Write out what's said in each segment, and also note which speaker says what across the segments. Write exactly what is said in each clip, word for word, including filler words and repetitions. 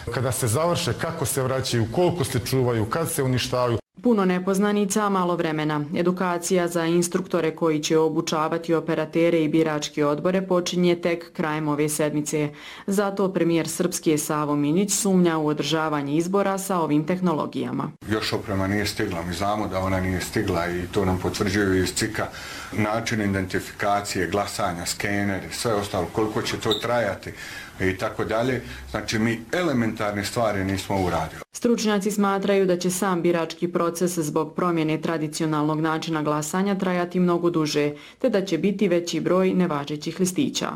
Speaker 1: Kada se završe, kako se vraćaju, koliko se čuvaju, kad se uništavaju.
Speaker 2: Puno nepoznanica, malo vremena. Edukacija za instruktore koji će obučavati operatere i biračke odbore počinje tek krajem ove sedmice. Zato premijer Srpske Savo Minić sumnja u održavanje izbora sa ovim tehnologijama.
Speaker 3: Još oprema nije stigla, mi znamo da ona nije stigla i to nam potvrđuju iz C I K-a. Način identifikacije, glasanja, skeneri, sve ostalo, koliko će to trajati i tako dalje. Znači mi elementarne stvari nismo uradili.
Speaker 2: Stručnjaci smatraju da će sam birački proces zbog promjene tradicionalnog načina glasanja trajati mnogo duže, te da će biti veći broj nevažećih listića.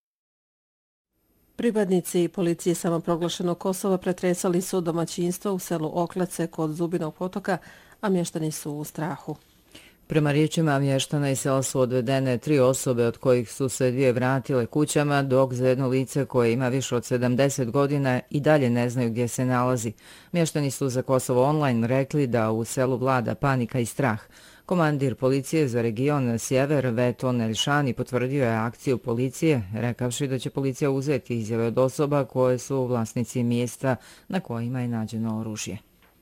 Speaker 4: Pripadnici policije samoproglašenog Kosova pretresali su domaćinstvo u selu Oklace kod Zubinog potoka, a mještani su u strahu.
Speaker 5: Prema riječima mještana iz sela su odvedene tri osobe, od kojih su se dvije vratile kućama, dok za jedno lice koje ima više od sedamdeset godina i dalje ne znaju gdje se nalazi. Mještani su za Kosovo Online rekli da u selu vlada panika i strah. Komandir policije za region Sjever Veton Elšani potvrdio je akciju policije, rekavši da će policija uzeti izjave od osoba koje su vlasnici mjesta na kojima je nađeno oružje.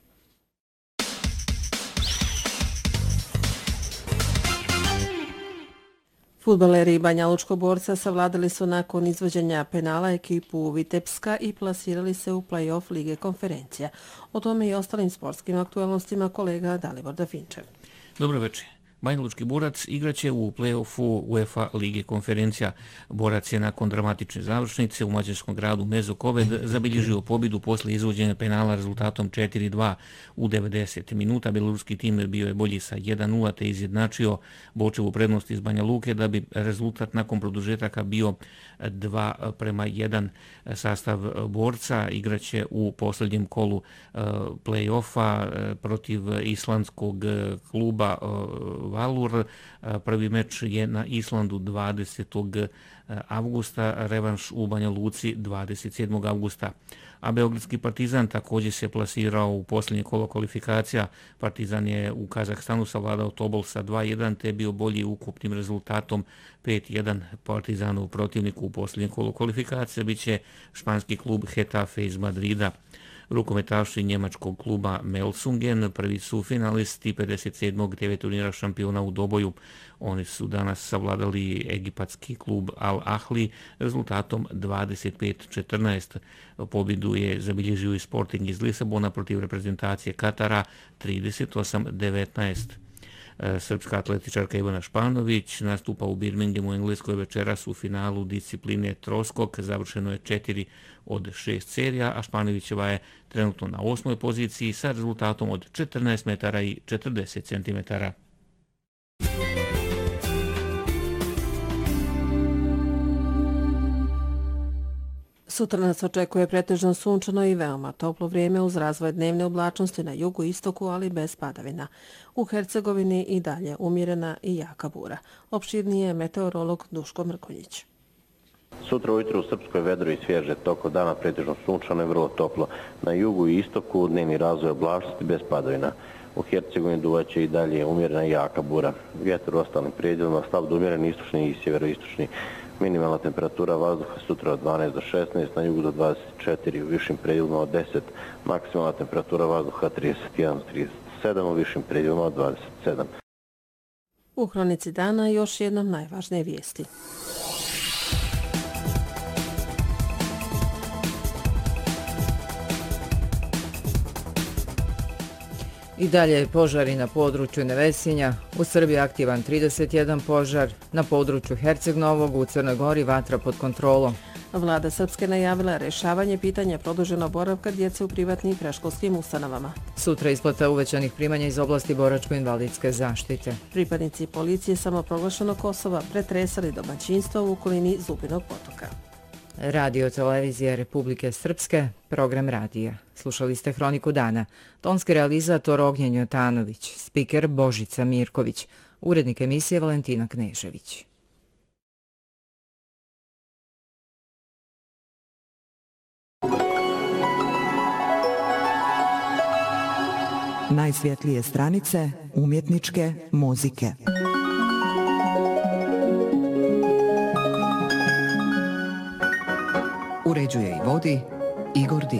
Speaker 4: Fudbaleri Banja Lučkog Borca savladali su nakon izvođenja penala ekipu Vitebska i plasirali se u play-off Lige konferencija. O tome i ostalim sportskim aktualnostima kolega Dalibor Dafinčev.
Speaker 6: Dobro večer. Banja Lučki Borac igraće u play-offu UEFA Lige konferencija. Borac je nakon dramatične završnice u mađarskom gradu Mezokoved zabilježio pobjedu posle izvođenja penala rezultatom četiri dva u devedeset minuta. Beloruski tim bio je bolji sa jedan nula te izjednačio Bočevu prednost iz Banja Luke da bi rezultat nakon produžetaka bio dva prema jedan. Sastav Borca igraće u posljednjem kolu play-offa protiv islandskog kluba Valur. Prvi meč je na Islandu dvadesetog avgusta, revanš u Banja Luci dvadeset sedmog avgusta. A Beogradski Partizan također se plasirao u posljednje kolo kvalifikacija. Partizan je u Kazahstanu savladao Tobol sa dva jedan te bio bolji ukupnim rezultatom pet jedan. Partizanov protivnik u posljednje kolo kvalifikacija biće španski klub Getafe iz Madrida. Rukometaši njemačkog kluba Melsungen, prvi su finalisti pedeset sedmog te ve turnira šampiona u doboju. Oni su danas savladali egipatski klub Al Ahli rezultatom dvadeset pet četrnaest. Pobjedu je zabilježio i Sporting iz Lisabona protiv reprezentacije Katara trideset osam devetnaest. Srpska atletičarka Ivana Španović nastupa u Birminghamu u Engleskoj večeras u finalu discipline troskok. Završeno je četiri od šest serija, a Španovićeva je trenutno na osmoj poziciji sa rezultatom od četrnaest metara i četrdeset centimetara.
Speaker 4: Sutra nas očekuje pretežno sunčano i veoma toplo vrijeme uz razvoj dnevne oblačnosti na jugu i istoku, ali bez padavina. U Hercegovini i dalje umjerena i jaka bura. Opširnije je meteorolog Duško Mrkonjić.
Speaker 7: Sutra ujutro u Srpskoj vedro i svježe toko dana, pretežno sunčano i vrlo toplo. Na jugu i istoku dnevni razvoj oblačnosti bez padavina. U Hercegovini duvaće i dalje umjerena i jaka bura. Vjetar u ostalim prijedjelima slab do umjeren istočni i sjeveroistočni. Minimalna temperatura vazduha sutra od dvanaest do šesnaest, na jugu do dvadeset četiri, u višim predjelima od deset, maksimalna temperatura vazduha trideset jedan do trideset sedam, u višim predjelima od dvadeset sedam.
Speaker 4: U Hronici dana još jednom najvažnije vijesti.
Speaker 5: I dalje požari na području Nevesinja, u Srbiji aktivan trideset jedan požar, na području Herceg Novog, u Crnoj Gori vatra pod kontrolom.
Speaker 4: Vlada Srpske najavila rješavanje pitanja produženog boravka djece u privatnim i predškolskim ustanovama.
Speaker 5: Sutra isplata uvećanih primanja iz oblasti boračko-invalidske zaštite.
Speaker 4: Pripadnici policije samoproglašenog Kosova pretresali domaćinstva u okolini Zubinog potoka.
Speaker 5: Radio televizija Republike Srpske, program radija. Slušali ste Hroniku dana. Tonski realizator Ognjen Jotanović, spiker Božica Mirković, urednik emisije Valentina Knežević.
Speaker 8: Najsvjetlije stranice umjetničke muzike. Uređuje i vodi Igor Dik.